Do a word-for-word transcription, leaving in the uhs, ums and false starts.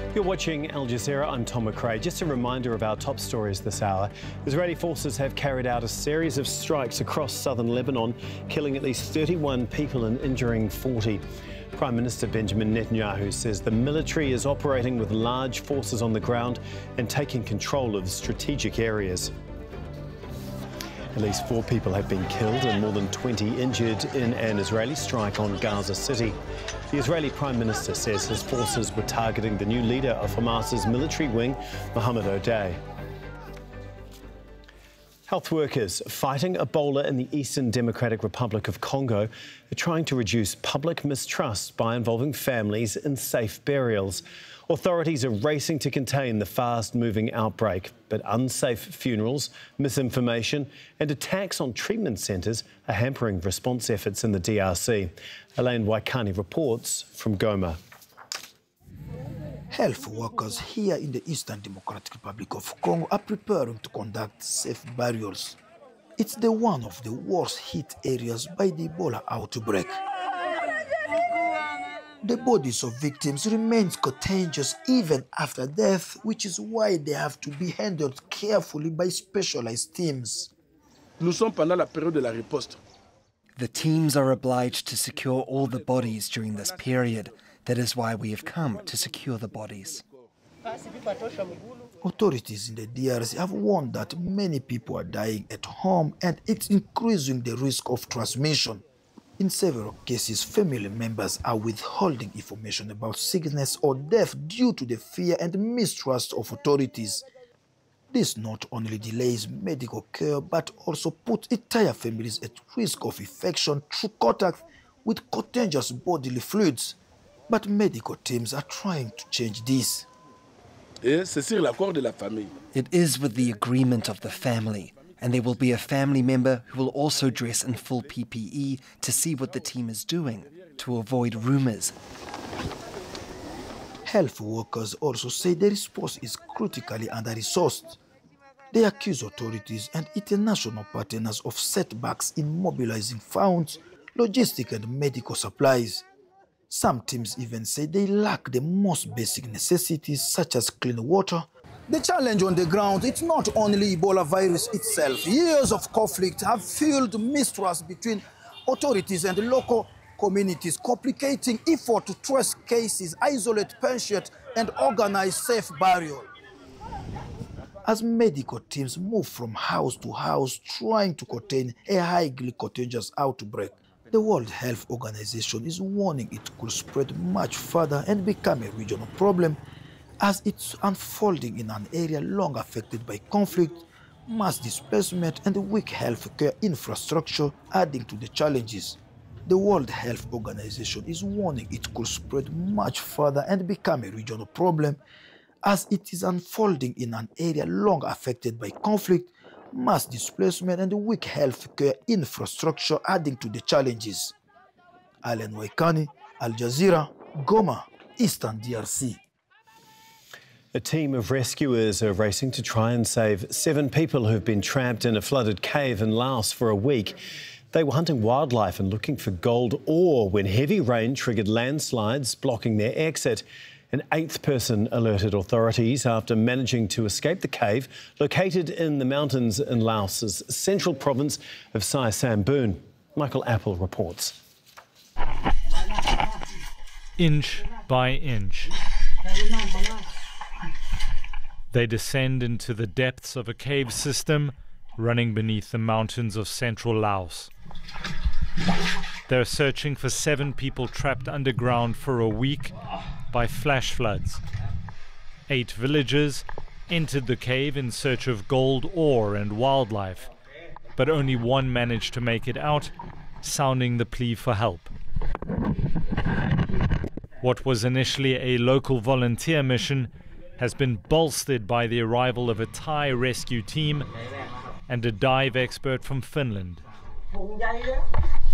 You're watching Al Jazeera. I'm Tom McRae. Just a reminder of our top stories this hour. Israeli forces have carried out a series of strikes across southern Lebanon, killing at least thirty-one people and injuring forty. Prime Minister Benjamin Netanyahu says the military is operating with large forces on the ground and taking control of strategic areas. At least four people have been killed and more than twenty injured in an Israeli strike on Gaza City. The Israeli Prime Minister says his forces were targeting the new leader of Hamas's military wing, Mohammed O'Day. Health workers fighting Ebola in the Eastern Democratic Republic of Congo are trying to reduce public mistrust by involving families in safe burials. Authorities are racing to contain the fast-moving outbreak, but unsafe funerals, misinformation and attacks on treatment centres are hampering response efforts in the D R C. Elaine Waikani reports from Goma. Health workers here in the Eastern Democratic Republic of Congo are preparing to conduct safe burials. It's the one of the worst hit areas by the Ebola outbreak. The bodies of victims remain contagious even after death, which is why they have to be handled carefully by specialized teams. Nous sommes pendant la période de la riposte. The teams are obliged to secure all the bodies during this period. That is why we have come to secure the bodies. Authorities in the D R C have warned that many people are dying at home and it's increasing the risk of transmission. In several cases, family members are withholding information about sickness or death due to the fear and mistrust of authorities. This not only delays medical care, but also puts entire families at risk of infection through contact with contagious bodily fluids. But medical teams are trying to change this. Et c'est sur l'accord de la famille. It is with the agreement of the family. And there will be a family member who will also dress in full P P E to see what the team is doing, to avoid rumours. Health workers also say the response is critically under-resourced. They accuse authorities and international partners of setbacks in mobilizing funds, logistics and medical supplies. Some teams even say they lack the most basic necessities such as clean water. The challenge on the ground, it's not only Ebola virus itself. Years of conflict have fueled mistrust between authorities and local communities, complicating effort to trace cases, isolate patients, and organize safe burial. As medical teams move from house to house trying to contain a highly contagious outbreak, the World Health Organization is warning it could spread much further and become a regional problem as it's unfolding in an area long affected by conflict, mass displacement and weak healthcare infrastructure, adding to the challenges. The World Health Organization is warning it could spread much further and become a regional problem as it is unfolding in an area long affected by conflict, mass displacement and weak healthcare infrastructure, adding to the challenges. Ellen Waikani, Al Jazeera, Goma, Eastern D R C. A team of rescuers are racing to try and save seven people who've been trapped in a flooded cave in Laos for a week. They were hunting wildlife and looking for gold ore when heavy rain triggered landslides, blocking their exit. An eighth person alerted authorities after managing to escape the cave, located in the mountains in Laos's central province of Sai Samboon. Michael Apple reports. Inch by inch, they descend into the depths of a cave system running beneath the mountains of central Laos. They're searching for seven people trapped underground for a week by flash floods. Eight villagers entered the cave in search of gold ore and wildlife, but only one managed to make it out, sounding the plea for help. What was initially a local volunteer mission has been bolstered by the arrival of a Thai rescue team and a dive expert from Finland.